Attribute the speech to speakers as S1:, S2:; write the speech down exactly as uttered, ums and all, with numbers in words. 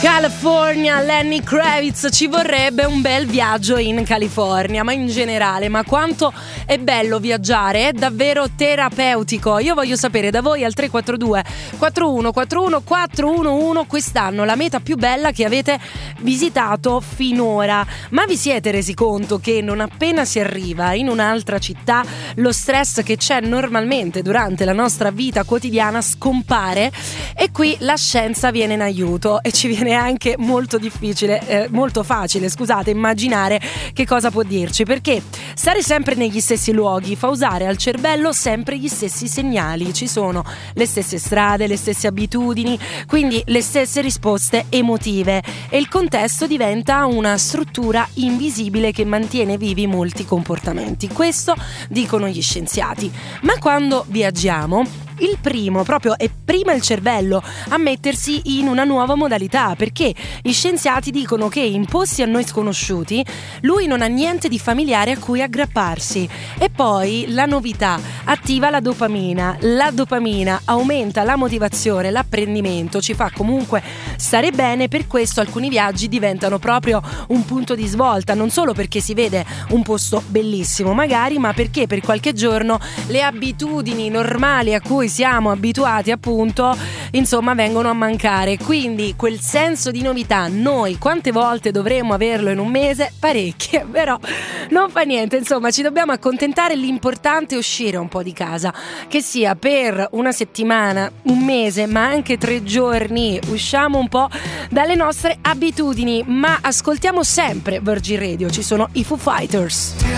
S1: California, Lenny Kravitz. Ci vorrebbe un bel viaggio in California, ma in generale, ma quanto è bello viaggiare, è davvero terapeutico. Io voglio sapere da voi al tre quattro due quattro uno quattro uno quattro uno uno quest'anno la meta più bella che avete visitato finora. Ma vi siete resi conto che non appena si arriva in un'altra città lo stress che c'è normalmente durante la nostra vita quotidiana scompare? E qui la scienza viene in aiuto e ci viene anche molto difficile, eh, molto facile, scusate, immaginare che cosa può dirci, perché stare sempre negli stessi luoghi fa usare al cervello sempre gli stessi segnali, ci sono le stesse strade, le stesse abitudini, quindi le stesse risposte emotive e il contesto diventa una struttura invisibile che mantiene vivi molti comportamenti. Questo dicono gli scienziati. Ma quando viaggiamo, il primo proprio è prima il cervello a mettersi in una nuova modalità, perché gli scienziati dicono che in posti a noi sconosciuti lui non ha niente di familiare a cui aggrapparsi e poi la novità attiva la dopamina, la dopamina aumenta la motivazione, l'apprendimento, ci fa comunque stare bene. Per questo alcuni viaggi diventano proprio un punto di svolta, non solo perché si vede un posto bellissimo magari, ma perché per qualche giorno le abitudini normali a cui siamo abituati appunto insomma vengono a mancare. Quindi quel senso di novità noi quante volte dovremmo averlo in un mese? Parecchie, però non fa niente, insomma ci dobbiamo accontentare. L'importante è uscire un po' di casa, che sia per una settimana, un mese, ma anche tre giorni. Usciamo un po' dalle nostre abitudini, ma ascoltiamo sempre Virgin Radio, ci sono i Foo Fighters.